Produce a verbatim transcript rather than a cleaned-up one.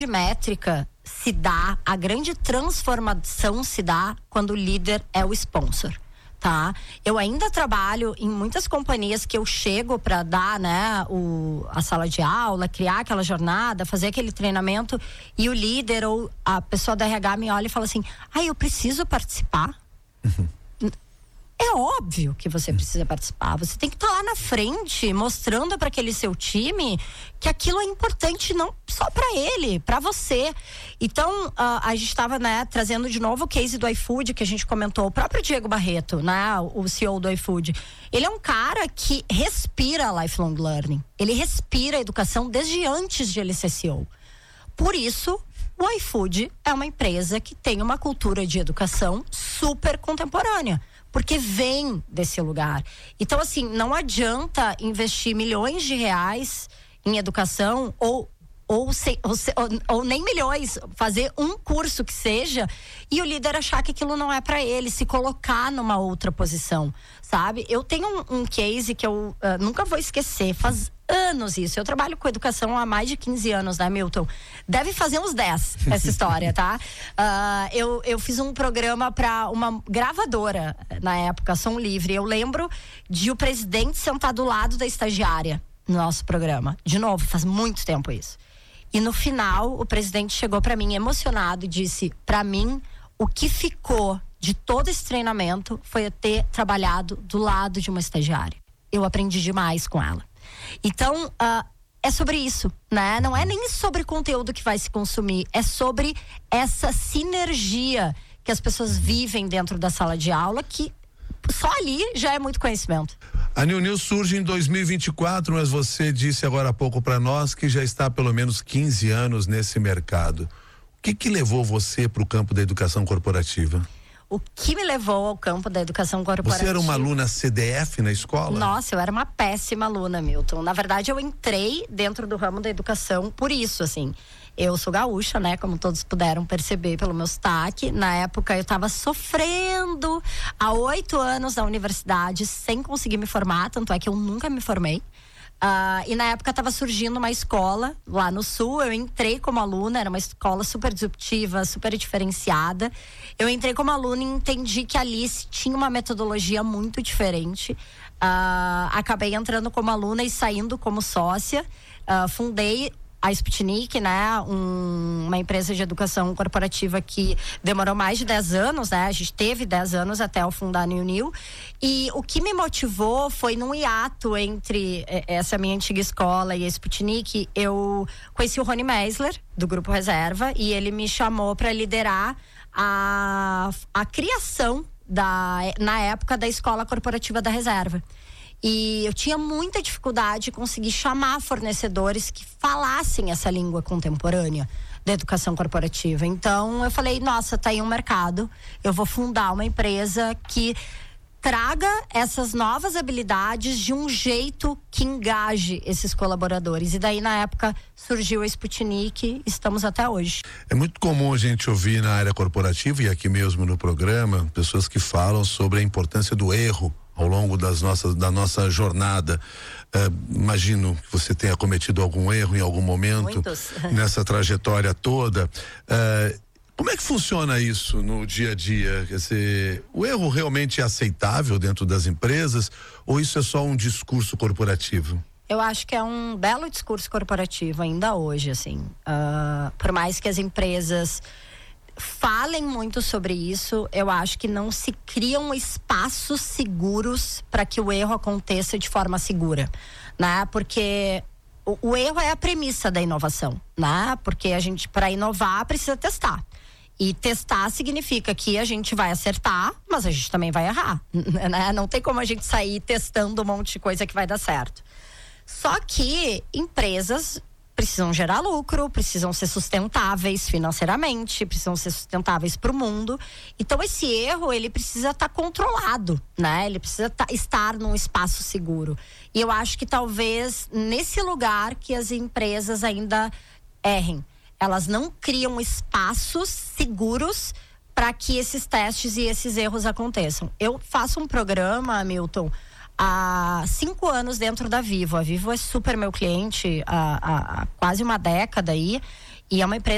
métrica se dá, a grande transformação se dá quando o líder é o sponsor, tá? Eu ainda trabalho em muitas companhias que eu chego para dar, né, o, a sala de aula, criar aquela jornada, fazer aquele treinamento, e o líder ou a pessoa da R H me olha e fala assim: ah, eu preciso participar? Uhum. É óbvio que você precisa participar. Você tem que estar lá na frente, mostrando para aquele seu time que aquilo é importante não só para ele, para você. Então, uh, a gente estava, né, trazendo de novo o case do iFood que a gente comentou. O próprio Diego Barreto, né, o C E O do iFood. Ele é um cara que respira lifelong learning. Ele respira educação desde antes de ele ser C E O. Por isso, o iFood é uma empresa que tem uma cultura de educação super contemporânea, porque vem desse lugar. Então, assim, não adianta investir milhões de reais em educação ou ou, se, ou, se, ou, ou nem milhões, fazer um curso que seja, e o líder achar que aquilo não é para ele, se colocar numa outra posição, sabe? Eu tenho um, um case que eu uh, nunca vou esquecer, faz anos isso. Eu trabalho com educação há mais de quinze anos, né, Milton? Deve fazer uns dez essa história, tá? Uh, eu, eu fiz um programa para uma gravadora na época, Som Livre. Eu lembro de o presidente sentar do lado da estagiária no nosso programa. De novo, faz muito tempo isso. E no final, o presidente chegou para mim emocionado e disse: para mim, o que ficou de todo esse treinamento foi eu ter trabalhado do lado de uma estagiária. Eu aprendi demais com ela. Então, uh, é sobre isso, né? Não é nem sobre conteúdo que vai se consumir, é sobre essa sinergia que as pessoas vivem dentro da sala de aula, que só ali já é muito conhecimento. A New New surge em dois mil e vinte e quatro, mas você disse agora há pouco para nós que já está há pelo menos quinze anos nesse mercado. O que que levou você para o campo da educação corporativa? O que me levou ao campo da educação corporativa? Você era uma aluna C D F na escola? Nossa, eu era uma péssima aluna, Milton. Na verdade, eu entrei dentro do ramo da educação por isso, assim. Eu sou gaúcha, né? Como todos puderam perceber pelo meu sotaque. Na época, eu estava sofrendo há oito anos na universidade sem conseguir me formar. Tanto é que eu nunca me formei. Uh, e na época estava surgindo uma escola lá no Sul. Eu entrei como aluna, era uma escola super disruptiva, super diferenciada. Eu entrei como aluna e entendi que ali tinha uma metodologia muito diferente. Uh, acabei entrando como aluna e saindo como sócia. Uh, fundei a Sputnik, né, um, uma empresa de educação corporativa que demorou mais de dez anos, né, a gente teve dez anos até eu fundar a New New, e o que me motivou foi num hiato entre essa minha antiga escola e a Sputnik. Eu conheci o Rony Meisler, do Grupo Reserva, e ele me chamou para liderar a, a criação da, na época da Escola Corporativa da Reserva. E eu tinha muita dificuldade de conseguir chamar fornecedores que falassem essa língua contemporânea da educação corporativa. Então eu falei, nossa, tá aí um mercado, eu vou fundar uma empresa que traga essas novas habilidades de um jeito que engaje esses colaboradores. E daí, na época, surgiu a Sputnik, estamos até hoje. É muito comum a gente ouvir na área corporativa e aqui mesmo no programa, pessoas que falam sobre a importância do erro ao longo das nossas, da nossa jornada. Uh, imagino que você tenha cometido algum erro em algum momento. Muitos. Nessa trajetória toda. Uh, como é que funciona isso no dia a dia? Quer dizer, o erro realmente é aceitável dentro das empresas ou isso é só um discurso corporativo? Eu acho que é um belo discurso corporativo ainda hoje, assim. Uh, por mais que as empresas falem muito sobre isso, eu acho que não se criam espaços seguros para que o erro aconteça de forma segura, né? Porque o, o erro é a premissa da inovação, né? Porque a gente, para inovar, precisa testar. E testar significa que a gente vai acertar, mas a gente também vai errar, né? Não tem como a gente sair testando um monte de coisa que vai dar certo. Só que empresas precisam gerar lucro, precisam ser sustentáveis financeiramente, precisam ser sustentáveis para o mundo. Então esse erro, ele precisa estar tá controlado, né? Ele precisa tá, estar num espaço seguro. E eu acho que talvez nesse lugar que as empresas ainda errem. Elas não criam espaços seguros para que esses testes e esses erros aconteçam. Eu faço um programa, Milton, há cinco anos dentro da Vivo. A Vivo é super meu cliente há, há, há quase uma década aí, e é uma empresa